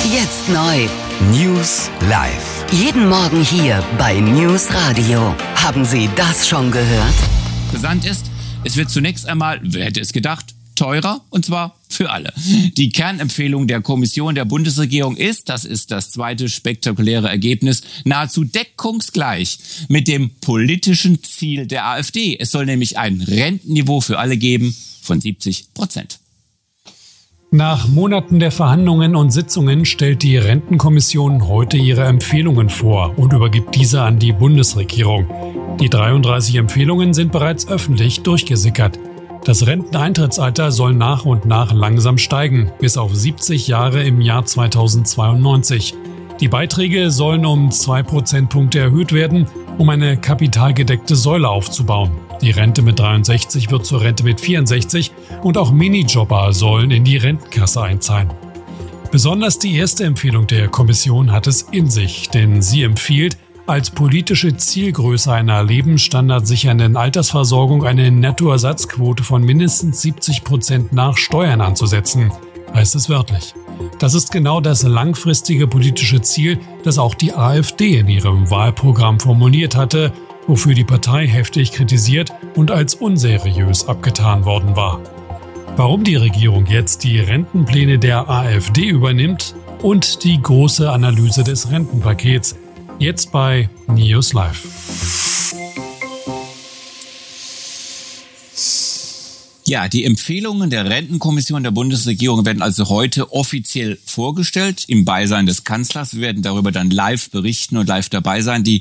Jetzt neu. News live. Jeden Morgen hier bei News Radio. Haben Sie das schon gehört? Brisant ist, es wird zunächst einmal, wer hätte es gedacht, teurer, und zwar für alle. Die Kernempfehlung der Kommission der Bundesregierung ist, das ist das zweite spektakuläre Ergebnis, nahezu deckungsgleich mit dem politischen Ziel der AfD. Es soll nämlich ein Rentenniveau für alle geben von 70%. Nach Monaten der Verhandlungen und Sitzungen stellt die Rentenkommission heute ihre Empfehlungen vor und übergibt diese an die Bundesregierung. Die 33 Empfehlungen sind bereits öffentlich durchgesickert. Das Renteneintrittsalter soll nach und nach langsam steigen, bis auf 70 Jahre im Jahr 2092. Die Beiträge sollen um 2 Prozentpunkte erhöht werden, um eine kapitalgedeckte Säule aufzubauen. Die Rente mit 63 wird zur Rente mit 64 und auch Minijobber sollen in die Rentenkasse einzahlen. Besonders die erste Empfehlung der Kommission hat es in sich, denn sie empfiehlt, als politische Zielgröße einer lebensstandardsichernden Altersversorgung eine Nettoersatzquote von mindestens 70% nach Steuern anzusetzen, heißt es wörtlich. Das ist genau das langfristige politische Ziel, das auch die AfD in ihrem Wahlprogramm formuliert hatte, wofür die Partei heftig kritisiert und als unseriös abgetan worden war. Warum die Regierung jetzt die Rentenpläne der AfD übernimmt und die große Analyse des Rentenpakets, jetzt bei News Live. Ja, die Empfehlungen der Rentenkommission der Bundesregierung werden also heute offiziell vorgestellt, im Beisein des Kanzlers. Wir werden darüber dann live berichten und live dabei sein. Die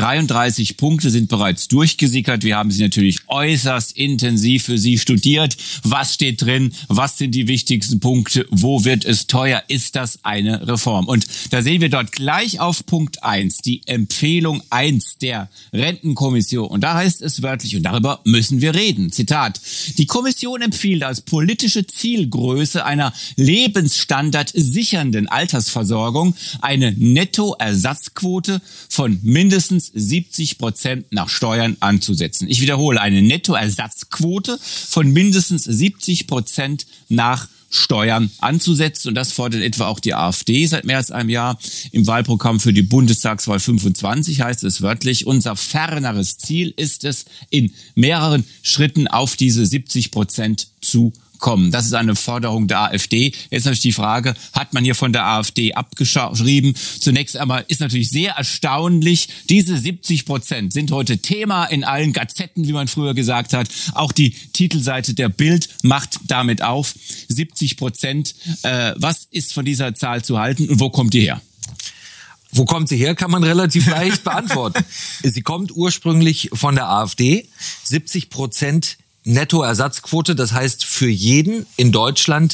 33 Punkte sind bereits durchgesickert. Wir haben sie natürlich äußerst intensiv für Sie studiert. Was steht drin? Was sind die wichtigsten Punkte? Wo wird es teuer? Ist das eine Reform? Und da sehen wir dort gleich auf Punkt 1, die Empfehlung 1 der Rentenkommission. Und da heißt es wörtlich, und darüber müssen wir reden. Zitat: Die Kommission empfiehlt als politische Zielgröße einer lebensstandardsichernden Altersversorgung eine Nettoersatzquote von mindestens 70% nach Steuern anzusetzen. Ich wiederhole, eine Nettoersatzquote von mindestens 70% nach Steuern anzusetzen. Und das fordert etwa auch die AfD seit mehr als einem Jahr. Im Wahlprogramm für die Bundestagswahl 25 heißt es wörtlich: Unser ferneres Ziel ist es, in mehreren Schritten auf diese 70% zu kommen. Das ist eine Forderung der AfD. Jetzt natürlich die Frage, hat man hier von der AfD abgeschrieben? Zunächst einmal ist natürlich sehr erstaunlich, diese 70% sind heute Thema in allen Gazetten, wie man früher gesagt hat. Auch die Titelseite der Bild macht damit auf. 70%. Was ist von dieser Zahl zu halten und wo kommt die her? Wo kommt sie her, kann man relativ leicht beantworten. Sie kommt ursprünglich von der AfD. 70% Nettoersatzquote, das heißt für jeden in Deutschland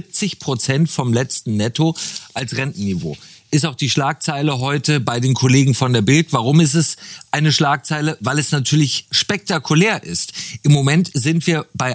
70% vom letzten Netto als Rentenniveau. Ist auch die Schlagzeile heute bei den Kollegen von der Bild. Warum ist es eine Schlagzeile? Weil es natürlich spektakulär ist. Im Moment sind wir bei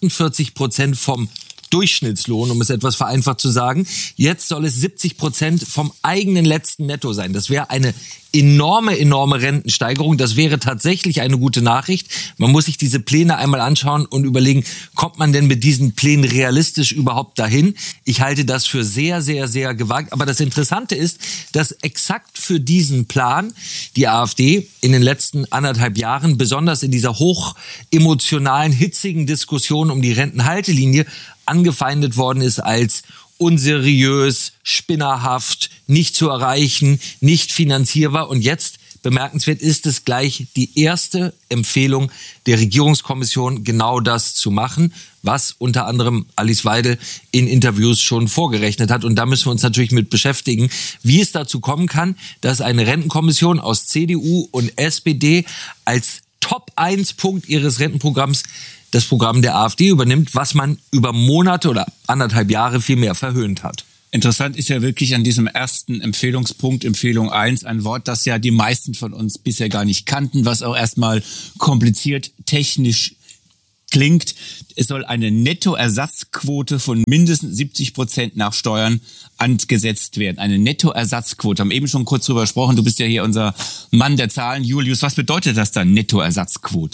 48% vom Durchschnittslohn, um es etwas vereinfacht zu sagen. Jetzt soll es 70% vom eigenen letzten Netto sein. Das wäre eine enorme Rentensteigerung. Das wäre tatsächlich eine gute Nachricht. Man muss sich diese Pläne einmal anschauen und überlegen, kommt man denn mit diesen Plänen realistisch überhaupt dahin? Ich halte das für sehr, sehr, sehr gewagt. Aber das Interessante ist, dass exakt für diesen Plan die AfD in den letzten 1,5 Jahren, besonders in dieser hochemotionalen, hitzigen Diskussion um die Rentenhaltelinie, angefeindet worden ist als unseriös, spinnerhaft, nicht zu erreichen, nicht finanzierbar. Und jetzt, bemerkenswert, ist es gleich die erste Empfehlung der Regierungskommission, genau das zu machen, was unter anderem Alice Weidel in Interviews schon vorgerechnet hat. Und da müssen wir uns natürlich mit beschäftigen, wie es dazu kommen kann, dass eine Rentenkommission aus CDU und SPD als Top-1-Punkt ihres Rentenprogramms das Programm der AfD übernimmt, was man über Monate oder 1,5 Jahre vielmehr verhöhnt hat. Interessant ist ja wirklich an diesem ersten Empfehlungspunkt, Empfehlung 1, ein Wort, das ja die meisten von uns bisher gar nicht kannten, was auch erstmal kompliziert technisch klingt. Es soll eine Nettoersatzquote von mindestens 70% nach Steuern angesetzt werden. Eine Nettoersatzquote. Haben eben schon kurz drüber gesprochen. Du bist ja hier unser Mann der Zahlen. Julius, was bedeutet das dann, Nettoersatzquote?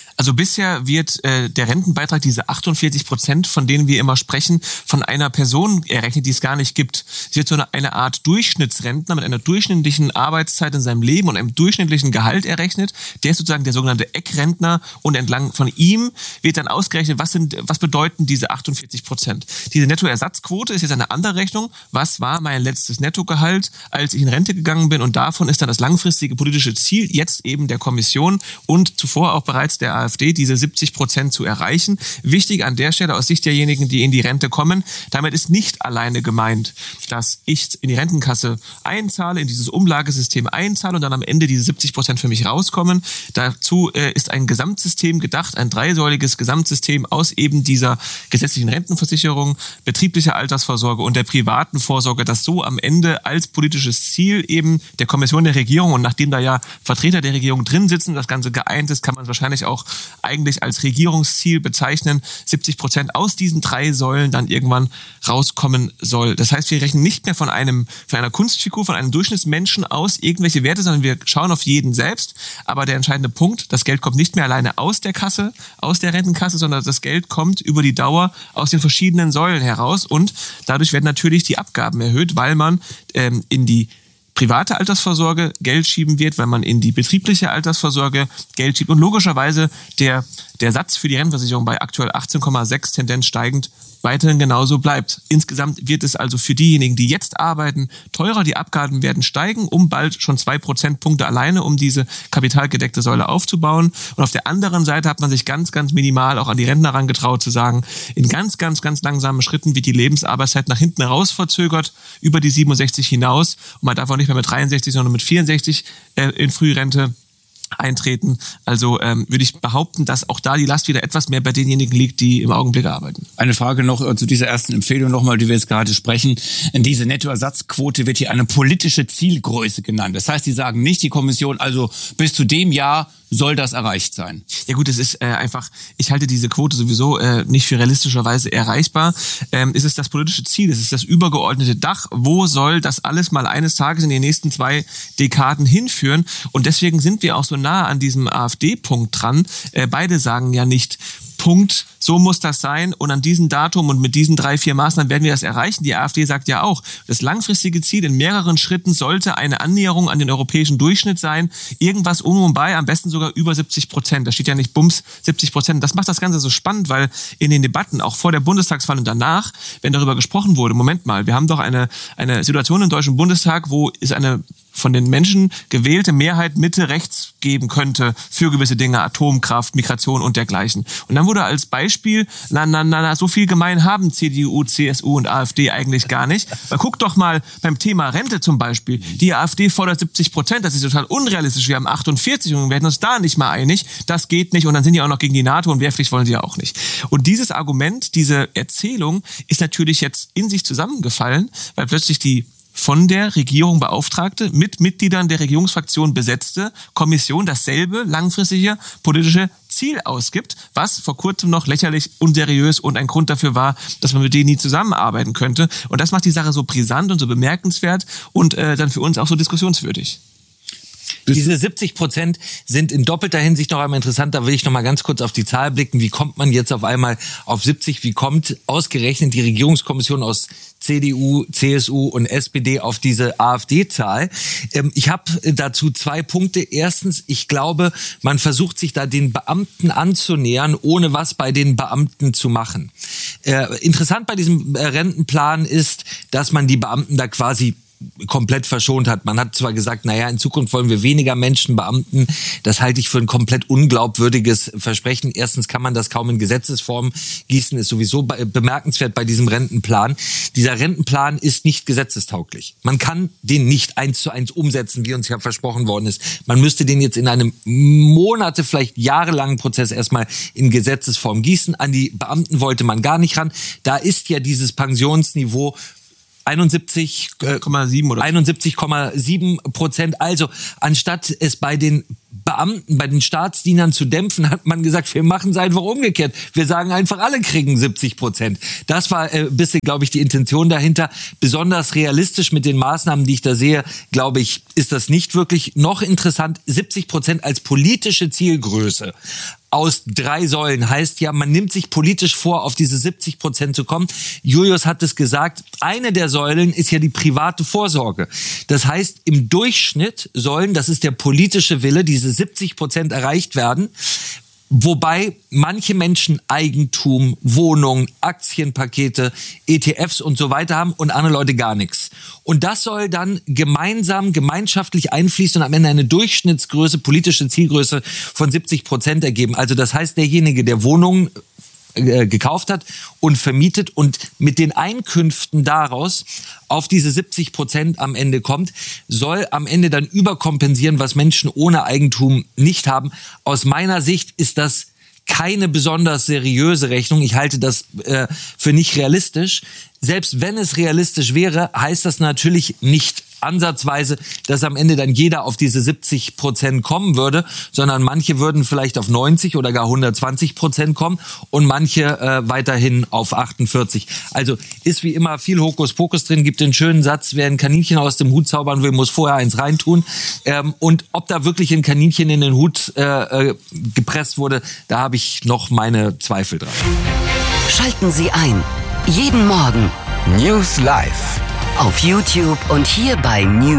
Also bisher wird der Rentenbeitrag, diese 48%, von denen wir immer sprechen, von einer Person errechnet, die es gar nicht gibt. Es wird so eine Art Durchschnittsrentner mit einer durchschnittlichen Arbeitszeit in seinem Leben und einem durchschnittlichen Gehalt errechnet. Der ist sozusagen der sogenannte Eckrentner und entlang von ihm wird dann ausgerechnet, was bedeuten diese 48%. Diese Nettoersatzquote ist jetzt eine andere Rechnung. Was war mein letztes Nettogehalt, als ich in Rente gegangen bin? Und davon ist dann das langfristige politische Ziel jetzt eben der Kommission und zuvor auch bereits der AfD, diese 70% zu erreichen. Wichtig an der Stelle aus Sicht derjenigen, die in die Rente kommen, damit ist nicht alleine gemeint, dass ich in die Rentenkasse einzahle, in dieses Umlagesystem einzahle und dann am Ende diese 70% für mich rauskommen. Dazu ist ein Gesamtsystem gedacht, ein dreisäuliges Gesamtsystem aus eben dieser gesetzlichen Rentenversicherung, betrieblicher Altersvorsorge und der privaten Vorsorge, das so am Ende als politisches Ziel eben der Kommission der Regierung, und nachdem da ja Vertreter der Regierung drin sitzen, das Ganze geeint ist, kann man es wahrscheinlich auch eigentlich als Regierungsziel bezeichnen, 70% aus diesen 3 Säulen dann irgendwann rauskommen soll. Das heißt, wir rechnen nicht mehr von einer Kunstfigur, von einem Durchschnittsmenschen aus irgendwelche Werte, sondern wir schauen auf jeden selbst. Aber der entscheidende Punkt, das Geld kommt nicht mehr alleine aus der Kasse, aus der Rentenkasse, sondern das Geld kommt über die Dauer aus den verschiedenen Säulen heraus und dadurch werden natürlich die Abgaben erhöht, weil man in die private Altersvorsorge Geld schieben wird, weil man in die betriebliche Altersvorsorge Geld schiebt und logischerweise der Satz für die Rentenversicherung bei aktuell 18,6 Tendenz steigend weiterhin genauso bleibt. Insgesamt wird es also für diejenigen, die jetzt arbeiten, teurer. Die Abgaben werden steigen, um bald schon 2 Prozentpunkte alleine, um diese kapitalgedeckte Säule aufzubauen. Und auf der anderen Seite hat man sich ganz, ganz minimal auch an die Rentner herangetraut, zu sagen, in ganz, ganz, ganz langsamen Schritten wird die Lebensarbeitszeit nach hinten raus verzögert, über die 67 hinaus. Und man darf auch nicht mehr mit 63, sondern mit 64 in Frührente eintreten. Also würde ich behaupten, dass auch da die Last wieder etwas mehr bei denjenigen liegt, die im Augenblick arbeiten. Eine Frage noch zu dieser ersten Empfehlung nochmal, die wir jetzt gerade sprechen. Diese Nettoersatzquote wird hier eine politische Zielgröße genannt. Das heißt, die sagen nicht, die Kommission, also bis zu dem Jahr soll das erreicht sein. Ja gut, es ist einfach, ich halte diese Quote sowieso nicht für realistischerweise erreichbar. Es ist das politische Ziel, es ist das übergeordnete Dach. Wo soll das alles mal eines Tages in den nächsten 2 Dekaden hinführen? Und deswegen sind wir auch so nah an diesem AfD-Punkt dran. Beide sagen ja nicht, Punkt, so muss das sein und an diesem Datum und mit diesen 3, 4 Maßnahmen werden wir das erreichen. Die AfD sagt ja auch, das langfristige Ziel in mehreren Schritten sollte eine Annäherung an den europäischen Durchschnitt sein. Irgendwas um und bei, am besten sogar über 70%. Da steht ja nicht Bums 70%. Das macht das Ganze so spannend, weil in den Debatten, auch vor der Bundestagswahl und danach, wenn darüber gesprochen wurde, Moment mal, wir haben doch eine Situation im Deutschen Bundestag, wo es eine von den Menschen gewählte Mehrheit Mitte-Rechts geben könnte für gewisse Dinge, Atomkraft, Migration und dergleichen. Und dann wurde als Beispiel, so viel gemein haben CDU, CSU und AfD eigentlich gar nicht. Weil guck doch mal beim Thema Rente zum Beispiel, die AfD fordert 70%, das ist total unrealistisch, wir haben 48 und wir werden uns da nicht mal einig, das geht nicht und dann sind die auch noch gegen die NATO und Wehrpflicht wollen sie ja auch nicht. Und dieses Argument, diese Erzählung ist natürlich jetzt in sich zusammengefallen, weil plötzlich die von der Regierung beauftragte, mit Mitgliedern der Regierungsfraktion besetzte Kommission dasselbe langfristige politische Ziel ausgibt, was vor kurzem noch lächerlich, unseriös und ein Grund dafür war, dass man mit denen nie zusammenarbeiten könnte. Und das macht die Sache so brisant und so bemerkenswert und dann für uns auch so diskussionswürdig. Diese 70% sind in doppelter Hinsicht noch einmal interessant. Da will ich noch mal ganz kurz auf die Zahl blicken. Wie kommt man jetzt auf einmal auf 70? Wie kommt ausgerechnet die Regierungskommission aus CDU, CSU und SPD auf diese AfD-Zahl? Ich habe dazu 2 Punkte. Erstens, ich glaube, man versucht sich da den Beamten anzunähern, ohne was bei den Beamten zu machen. Interessant bei diesem Rentenplan ist, dass man die Beamten da quasi komplett verschont hat. Man hat zwar gesagt, in Zukunft wollen wir weniger Menschen, Beamten. Das halte ich für ein komplett unglaubwürdiges Versprechen. Erstens kann man das kaum in Gesetzesform gießen, ist sowieso bemerkenswert bei diesem Rentenplan. Dieser Rentenplan ist nicht gesetzestauglich. Man kann den nicht 1:1 umsetzen, wie uns ja versprochen worden ist. Man müsste den jetzt in einem Monate, vielleicht jahrelangen Prozess erstmal in Gesetzesform gießen. An die Beamten wollte man gar nicht ran. Da ist ja dieses Pensionsniveau 71,7%. Also anstatt es bei den Beamten, bei den Staatsdienern zu dämpfen, hat man gesagt, wir machen es einfach umgekehrt. Wir sagen einfach, alle kriegen 70%. Das war ein bisschen, glaube ich, die Intention dahinter. Besonders realistisch mit den Maßnahmen, die ich da sehe, glaube ich, ist das nicht wirklich. Noch interessant, 70% als politische Zielgröße aus 3 Säulen heißt ja, man nimmt sich politisch vor, auf diese 70% zu kommen. Julius hat es gesagt, eine der Säulen ist ja die private Vorsorge. Das heißt, im Durchschnitt sollen, das ist der politische Wille, diese 70% erreicht werden. Wobei manche Menschen Eigentum, Wohnungen, Aktienpakete, ETFs und so weiter haben und andere Leute gar nichts. Und das soll dann gemeinschaftlich einfließen und am Ende eine Durchschnittsgröße, politische Zielgröße von 70% ergeben. Also das heißt, derjenige, der Wohnungen gekauft hat und vermietet und mit den Einkünften daraus auf diese 70% am Ende kommt, soll am Ende dann überkompensieren, was Menschen ohne Eigentum nicht haben. Aus meiner Sicht ist das keine besonders seriöse Rechnung. Ich halte das für nicht realistisch. Selbst wenn es realistisch wäre, heißt das natürlich nicht ansatzweise, dass am Ende dann jeder auf diese 70% kommen würde, sondern manche würden vielleicht auf 90 oder gar 120% kommen und manche weiterhin auf 48. Also ist wie immer viel Hokuspokus drin, gibt den schönen Satz, wer ein Kaninchen aus dem Hut zaubern will, muss vorher eins reintun. Und ob da wirklich ein Kaninchen in den Hut gepresst wurde, da habe ich noch meine Zweifel dran. Schalten Sie ein. Jeden Morgen News Live. auf YouTube und hier bei News